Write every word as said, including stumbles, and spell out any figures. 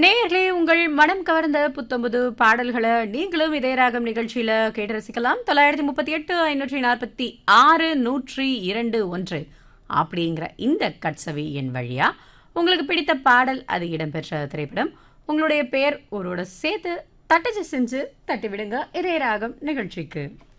நேயர்களே, உங்கள் மனம் கவர்ந்த புத்தம்புது பாடல்களை நீங்களும் இதய ராகம் நிகழ்ச்சியில கேட்டு ரசிக்கலாம். தொள்ளாயிரத்தி முப்பத்தி எட்டு ஐநூற்றி நாற்பத்தி ஆறு நூற்றி இரண்டு ஒன்று அப்படிங்கிற இந்த கட்சவி எண் வழியா உங்களுக்கு பிடித்த பாடல் அது இடம்பெற்ற திரைப்படம் உங்களுடைய பெயர் ஒருவோட சேர்த்து தட்டச்சு செஞ்சு தட்டிவிடுங்க இதய ராகம் நிகழ்ச்சிக்கு.